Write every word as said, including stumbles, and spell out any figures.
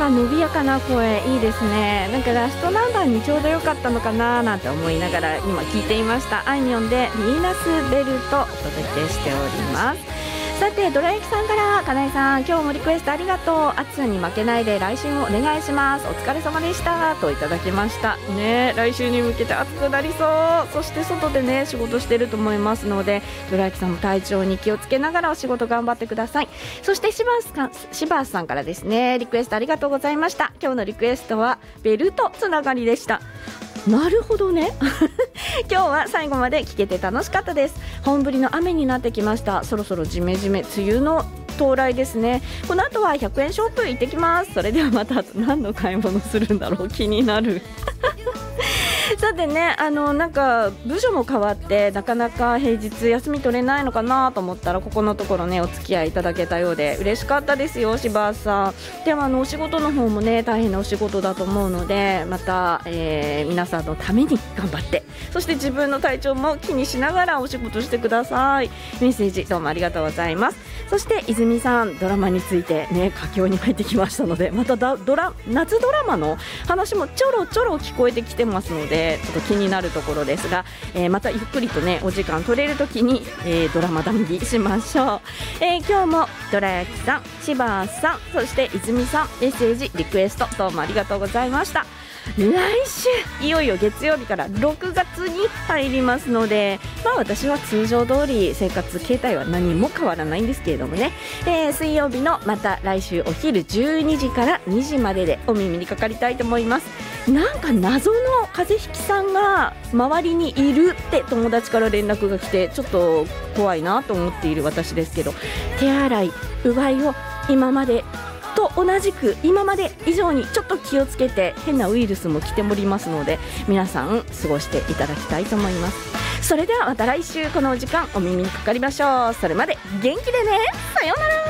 か伸びやかな声いいですね。なんかラストナンバーにちょうど良かったのかななんて思いながら今聞いていました。あいみょんでヴィーナスベルトお届けしております。さてドラ焼きさんから、金井さん今日もリクエストありがとう、暑さに負けないで来週もお願いします、お疲れ様でしたといただきましたね。来週に向けて暑くなりそう、そして外でね仕事してると思いますので、ドラ焼きさんも体調に気をつけながらお仕事頑張ってください。そして柴田さん、柴田さんからですね、リクエストありがとうございました。今日のリクエストはベルトつながりでした。なるほどね今日は最後まで聞けて楽しかったです。本降りの雨になってきました。そろそろジメジメ梅雨の到来ですね。この後はひゃくえんショップ行ってきます。それではまた何の買い物するんだろう、気になるさてね、あのなんか部署も変わってなかなか平日休み取れないのかなと思ったら、ここのところねお付き合いいただけたようで嬉しかったですよ、柴田さん。でもあのお仕事の方もね大変なお仕事だと思うので、また、えー、皆さんのために頑張って、そして自分の体調も気にしながらお仕事してください。メッセージどうもありがとうございます。そして泉さん、ドラマについてね佳境に入ってきましたので、まただドラ夏ドラマの話もちょろちょろ聞こえてきてますので、ちょっと気になるところですが、えー、またゆっくりとねお時間取れるときに、えー、ドラマ談義しましょう。えー、今日もドラ焼きさん、柴田さん、そして泉さん、メッセージリクエストどうもありがとうございました。来週いよいよ月曜日からろくがつに入りますので、まあ私は通常通り生活形態は何も変わらないんですけれどもね、えー、水曜日のまた来週お昼じゅうにじからにじまででお耳にかかりたいと思います。なんか謎の風邪ひきさんが周りにいるって友達から連絡が来て、ちょっと怖いなと思っている私ですけど、手洗いうがいを今までと同じく今まで以上にちょっと気をつけて、変なウイルスも来ておりますので皆さん過ごしていただきたいと思います。それではまた来週このお時間お耳にかかりましょう。それまで元気でね、さようなら。